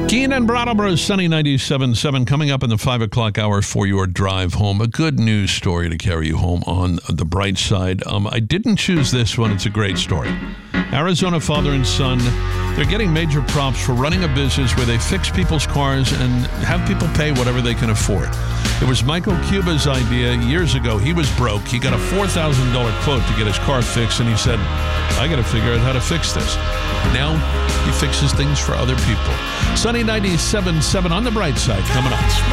Keane and Brattleboro's Sunny 97.7 coming up in the 5 o'clock hour for your drive home. A good news story to carry you home on the bright side. I didn't choose this one. It's a great story. Arizona father and son, they're getting major props for running a business where they fix people's cars and have people pay whatever they can afford. It was Michael Cuba's idea years ago. He was broke. He got a $4,000 quote to get his car fixed, and he said, I got to figure out how to fix this. Now he fixes things for other people. Sunny 97.7 on the bright side coming up.